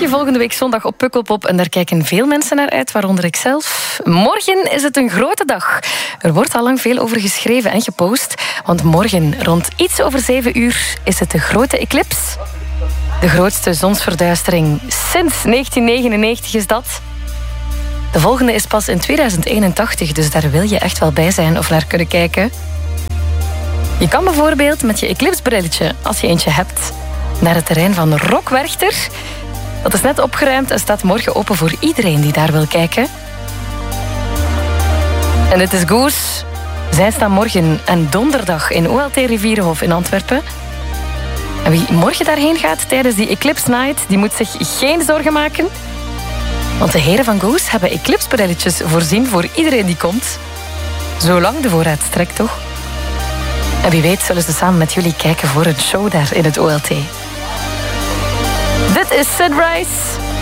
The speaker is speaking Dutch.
je volgende week zondag op Pukkelpop en daar kijken veel mensen naar uit, waaronder ik zelf. Morgen is het een grote dag. Er wordt al lang veel over geschreven en gepost, want morgen rond iets over 7 uur is het de grote eclipse. De grootste zonsverduistering sinds 1999 is dat. De volgende is pas in 2081, dus daar wil je echt wel bij zijn of naar kunnen kijken. Je kan bijvoorbeeld met je eclipsebrilletje, als je eentje hebt, naar het terrein van Rock Werchter. Dat is net opgeruimd en staat morgen open voor iedereen die daar wil kijken. En dit is Goes. Zij staan morgen en donderdag in OLT Rivierenhof in Antwerpen. En wie morgen daarheen gaat tijdens die Eclipse Night, die moet zich geen zorgen maken. Want de heren van Goes hebben eclipsebrilletjes voorzien voor iedereen die komt. Zolang de voorraad strekt, toch? En wie weet zullen ze samen met jullie kijken voor een show daar in het OLT. Dit is Sunrise.